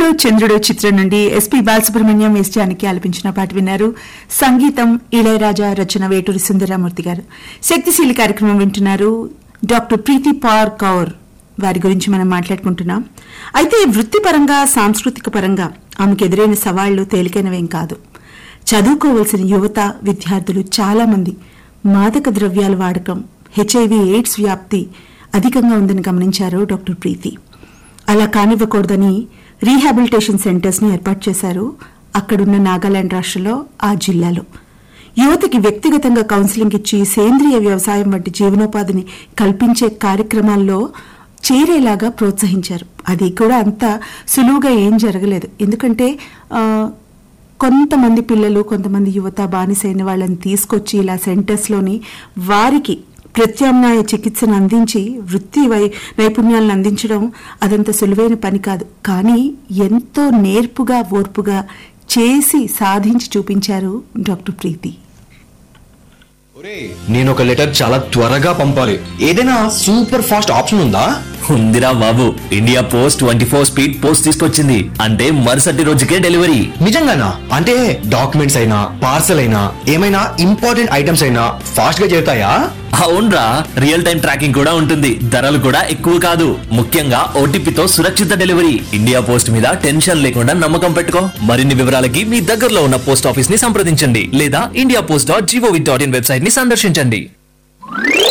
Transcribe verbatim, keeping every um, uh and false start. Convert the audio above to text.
సూర్యుడు చంద్రుడు చిత్రం నుండి ఎస్పీ బాలసుబ్రహ్మణ్యం ఎస్ జానకి ఆలపించిన పాట విన్నారు. సంగీతం ఇళయరాజా, రచన వేటూరి సుందరరామూర్తి గారు. శక్తిశీలి కార్యక్రమం వింటున్నారు. డాక్టర్ ప్రీతి పవార్ కౌర్ వారి గురించి మనం మాట్లాడుకుంటున్నాం. అయితే వృత్తిపరంగా, సాంస్కృతిక పరంగా ఆమెకు ఎదురైన సవాళ్లు తేలికైనవేం కాదు. చదువుకోవలసిన యువత, విద్యార్థులు చాలా మంది మాదక ద్రవ్యాల వాడకం, హెచ్ఐవి ఎయిడ్స్ వ్యాప్తి అధికంగా ఉందని గమనించారు డాక్టర్ ప్రీతి. అలా కానివ్వకూడదని రీహాబిలిటేషన్ సెంటర్స్ ని ఏర్పాటు చేశారు అక్కడున్న నాగాలాండ్ రాష్ట్రంలో, ఆ జిల్లాలో. యువతకి వ్యక్తిగతంగా కౌన్సిలింగ్ ఇచ్చి సేంద్రియ వ్యవసాయం వంటి జీవనోపాధిని కల్పించే కార్యక్రమాల్లో చేరేలాగా ప్రోత్సహించారు. అది కూడా అంత సులువుగా ఏం జరగలేదు. ఎందుకంటే కొంతమంది పిల్లలు, కొంతమంది యువత బానిసైన వాళ్ళని తీసుకొచ్చి ఇలా సెంటర్స్లోని వారికి ప్రత్యామ్నాయ చికిత్సను అందించి వృత్తి వై నైపుణ్యాలను అందించడం అదంత సులువైన పని కాదు. కానీ ఎంతో నేర్పుగా, ఓర్పుగా చేసి సాధించి చూపించారు డాక్టర్ ప్రీతి. నేను ఒక లెటర్ చాలా త్వరగా పంపాలి. ఏదైనా సూపర్ ఫాస్ట్ ఆప్షన్ ఉందా? ఉందిరా బాబు, India post twenty four speed post తీసుకొచ్చింది. అంటే మరుసటి రోజుకే డెలివరీ. నిజంగానా? అంటే డాక్యుమెంట్స్ అయినా, పార్సల్ అయినా, ఏమైనా ఇంపార్టెంట్ ఐటమ్స్ అయినా ఫాస్ట్ గా చేరుతాయా? అవునరా, రియల్ టైం ట్రాకింగ్ కూడా ఉంటుంది. ధరలు కూడా ఎక్కువ కాదు. ముఖ్యంగా ఓటీపీతో సురక్షిత డెలివరీ. ఇండియా పోస్ట్ మీద టెన్షన్ లేకుండా నమ్మకం పెట్టుకో. మరిన్ని వివరాలకి మీ దగ్గరలో ఉన్న పోస్ట్ ఆఫీస్ ని సంప్రదించండి లేదా India post dot GOV dot in website ని సందర్శించండి.